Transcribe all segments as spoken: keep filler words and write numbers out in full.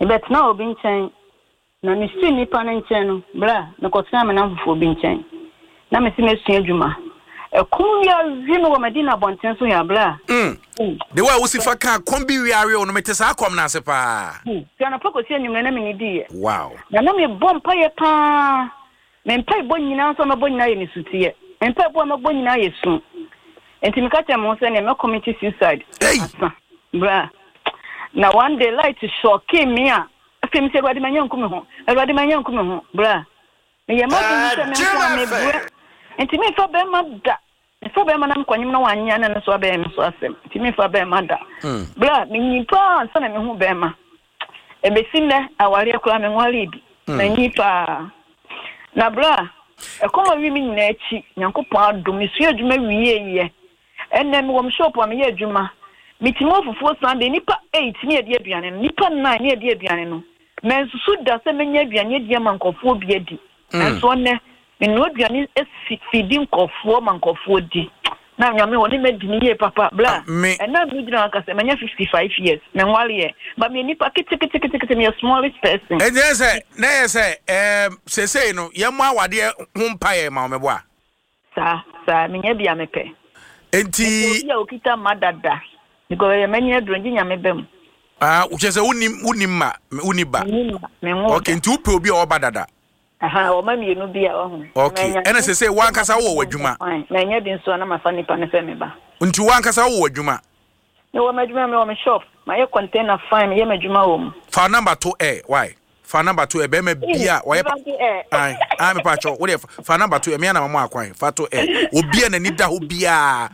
but now obi nchen na me si nipa na nchen no bra me kotena me na fufu obi nchen na me si me sua adwuma ekum ya wino wa medina bonten so ya bra mm de wa wo si fa ka kom bi wiare o no mete sa kom na ase pa ya na poko si anyum na me ni die wow na na me bom pa ye pa me mpa bo nyina so me bo nyina ye ni sutie mpa bo me bo nyina ye su enti me ka tell mo say na me commit suicide asa bra na one day light shock me a afem se gwade manya nkume ho gwade manya nkume ho bra me ye ma bi se me nkume me bra enti me fa be ma da me fa be ma na mkwanyim na wanya na so be me so asem enti me fa be ma da bra me nyipa so na me hu be ma e be sinne aware akura me nwale bi na nyipa na bra e komo wi mi nyina achi nyankopon adom me su adwuma wiye ye enne me wom shop wa me ye adwuma mitimo fufuo Sunday nipa eight ni edi aduane no nipa nine ni edi aduane no mensusu da se menya aduane di mankofo bi edi enso ne menu aduane esfidi nkofo mankofo di na nyame woni medi ni ye papa bla ena bi dina aka se menya fifty-five years me nwale ye ba me nipa kiti kiti kiti kiti me smallest person e je se na ye se eh se se no ye mo awade ho mpaye ma o meboa sa sa menya bia mepe enti ya okita madada because ye menya dronji nyame bem ah uchese unim unimma uniba okay nti upe obi oba dada aha o ma mienu bia ohun okay ena se se wan kasa wo wadwuma na nya bi nso na mafa nipa ne fe me ba nti wan kasa wo wadwuma ne wo madwuma me wo me shop ma ye container fine ye madwuma wo fa number two eh why fa number two e be ma bia wo ye ai ai me pa cho wo fa number two e me na mama akwan fa to eh obi na ni da ho bia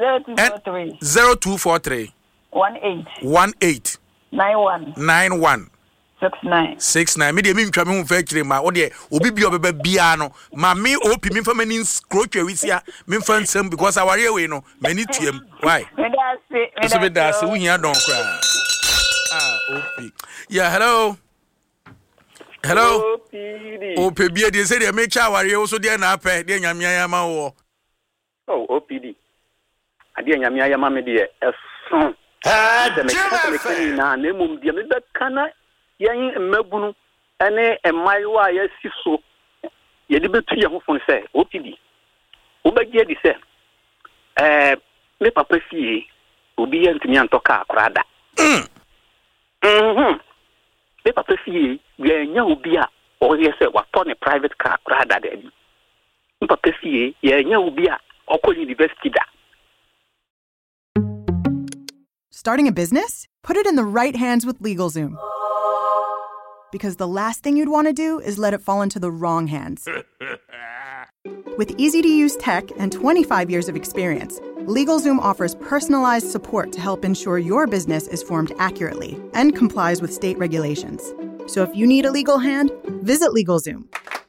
zero two four three one eight one eight nine one nine one six nine six nine me de me ntwa me hu fa kire ma wo de obi bia obeba bia no ma me opi me fa mani scrotch wisia me fa nsem because aware we no mani tuem why me da se me da se me da se wo hia don kra ah opi yeah hello hello opi bia de se de me cha aware wo so de na apɛ de nyamia ya ma wo oh opd ade nyamia ya ma me de eson ah de me ka me kan na na mum de me be kana yen mmabunu ene emaiwa ya siso ye de betu ye ho fon se opd wo ba gye di se eh me papa fie obi ye ntimi antoka akrada mm mhm me papa fie ye nya obi a o ye se wa to ne private car akrada da bi me papa fie ye nya obi a okọ university da. Starting a business? Put it in the right hands with LegalZoom. Because the last thing you'd want to do is let it fall into the wrong hands. With easy-to-use tech and twenty-five years of experience, LegalZoom offers personalized support to help ensure your business is formed accurately and complies with state regulations. So if you need a legal hand, visit LegalZoom.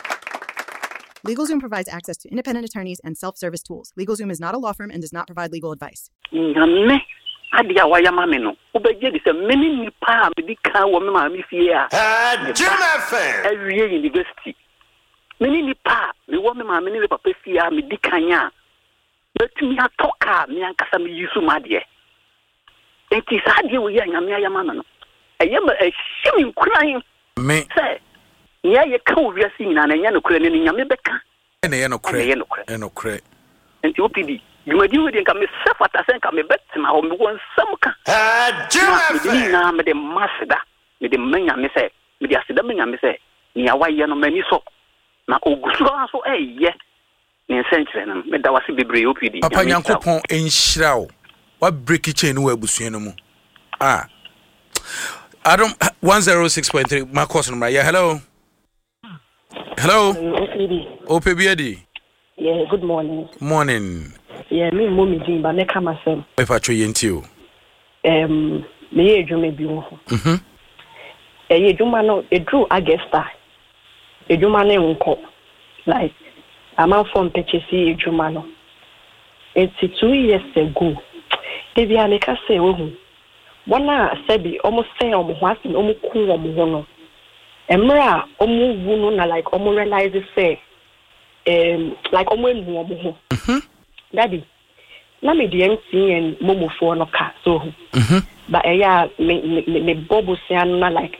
LegalZoom provides access to independent attorneys and self-service tools. LegalZoom is not a law firm and does not provide legal advice. Ngame adia waya mame no obeje di se meni nipa me di kan wo me ma me fie a ah Jonathan every university meni nipa me wo me ma me ni papa fie a me di kan a betumi atoka me ankasa me yusu ma de enti sa de wo ya nyame ya mama no eye ma ehimi nkran me se ya ye kan wo wiase nyina na nya no kura ne nyame beka ene ye no kura ene no kura enti opd Jumadi we nka me sefata sen ka me betima ho me won sam ka ah Jonathan na me de masda me de manya me se me de asida manya me se ni awaye no mani so na ogusu so eye ni senchre no me da wase bebre opd papa nyankopon enhyira wo wa break chain wo abusua no mu ah Adam one oh six point three my course number yeah hello hello opd yeah good morning morning yeah me mommy din ba me kama sem e pa twa yenti o em me ye dwuma bi wo mhm e ye dwuma no e drew agesta e dwuma no nko like ama from purchase e dwuma no it's two years ago e bia me ka say wo hu bona sabi almost say omo ho asin omo ku omo ho no emra omo wu no na like omo realize say um like omo enu omo ho mhm daddy na me D M C and momo for no ka so mhm but eya me me me bobo say na like